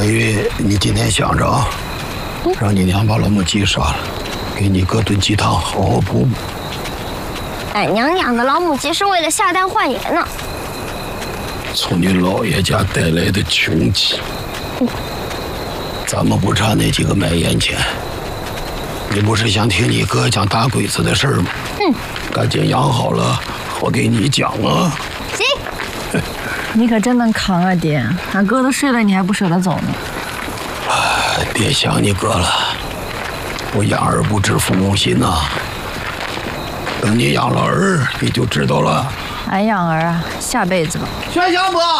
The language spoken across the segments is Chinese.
可玉，你今天想着啊，让你娘把老母鸡杀了，给你哥炖鸡汤，好好补补。 俺娘养的老母鸡是为了下蛋换爷呢。 从你姥爷家带来的穷鸡，咱们不差那几个买盐钱。你不是想听你哥讲打鬼子的事儿吗？赶紧养好了，我给你讲啊。 行。 你可真能扛啊，爹！俺哥都睡了，你还不舍得走呢。 别想你哥了，我养儿不知父母心呐。等你养了儿，你就知道了。 俺养儿啊，下辈子吧。 薛相伯，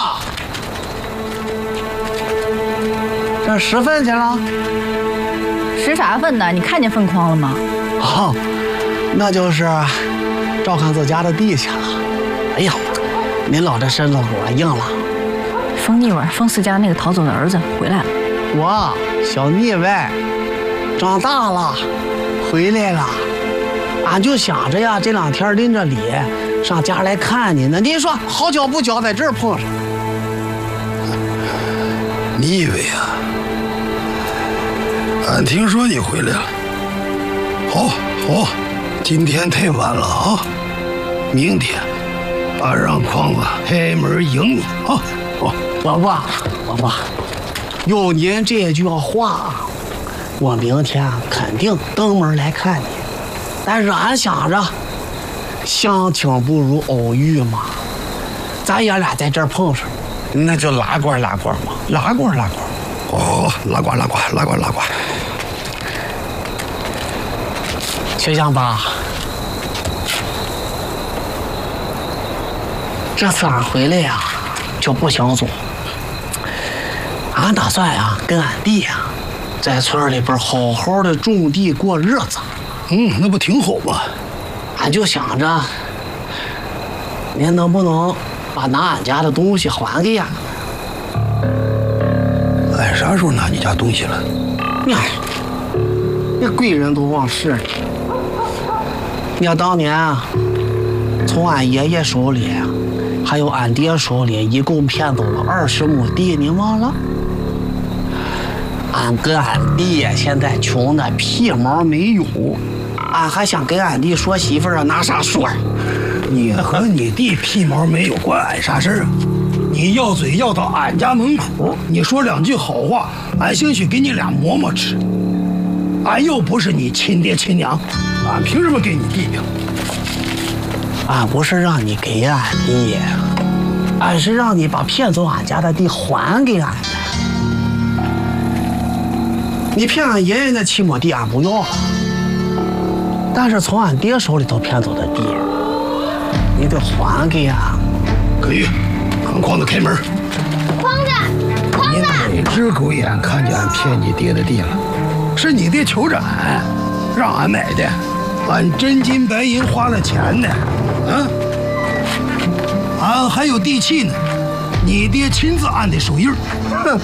这拾粪去了？ 拾啥粪呢？你看见粪筐了吗？ 哦，那就是照看自家的地去了。哎呀，您老这身子骨硬了。 风腻味，风四家那个逃走的儿子回来了。 我小腻歪，长大了，回来了。俺就想着呀，这2天拎着礼上家来看你呢。您说好巧不巧，在这儿碰上。 你以为啊？俺听说你回来了。好，今天太晚了啊，明天俺让筐子开门迎你啊。 伯伯，有您这句话，我明天肯定登门来看你。但是俺想着，相亲不如偶遇嘛，咱爷俩在这儿碰上，那就拉呱嘛，拉呱。 哦，拉呱。 薛相伯，这次俺回来呀，就不想走。俺打算呀，跟俺弟呀，在村里边好好的种地过日子。 那不挺好吗？ 俺就想着，您能不能把拿俺家的东西还给俺？ 俺啥时候拿你家东西了？ 那贵人都忘事了。你看当年啊，从俺爷爷手里，还有俺爹手里，一共骗走了20亩地，你忘了？俺跟俺弟现在穷的屁毛没有，俺还想跟俺弟说媳妇儿啊，拿啥说？ 你和你弟屁毛没有，关俺啥事儿啊？你要嘴要到俺家门口，你说2句好话，俺兴许给你俩馍馍吃。俺又不是你亲爹亲娘，俺凭什么给你弟呀？ 俺不是让你给俺弟，俺是让你把骗走俺家的地还给俺的。你骗俺爷爷那7亩地，俺不要了。但是从俺爹手里头骗走的地，你得还给俺。 可玉，让筐子开门。 筐子， 你哪只狗眼看见俺骗你爹的地了？是你爹求着俺，让俺买的，俺真金白银花了钱的，俺还有地契呢，你爹亲自按的手印。 哼，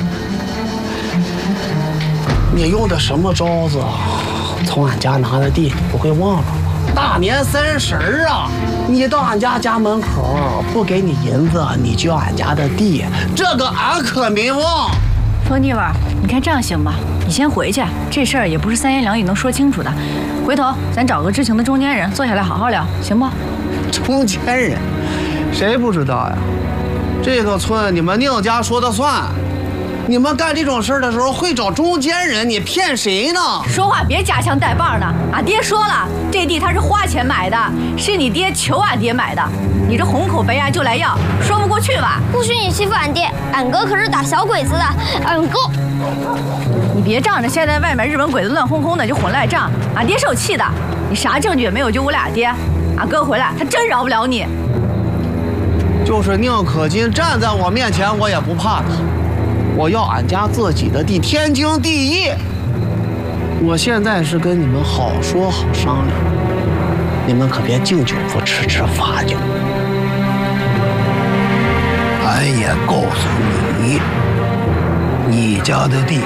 你用的什么招子？从俺家拿的地，你不会忘了吗？大年30啊，你到俺家门口不给你银子，你就俺家的地，这个俺可没忘。 风腻味，你看这样行吧？你先回去，这事儿也不是3言2语能说清楚的。回头咱找个知情的中间人，坐下来好好聊，行不？ 中间人，谁不知道呀？这个村你们宁家说的算。你们干这种事的时候会找中间人，你骗谁呢？ 说话别夹枪带棒的。俺爹说了，这地他是花钱买的，是你爹求俺爹买的。你这红口白牙就来要，说不过去吧？ 不许你欺负俺爹，俺哥可是打小鬼子的，俺哥。 你别仗着现在外面日本鬼子乱哄哄的就混赖账，俺爹受气的。你啥证据也没有，就我俩爹。俺哥回来，他真饶不了你。 就是宁可金站在我面前，我也不怕他。我要俺家自己的地，天经地义。我现在是跟你们好说好商量，你们可别敬酒不吃吃罚酒。 俺也告诉你，你家的地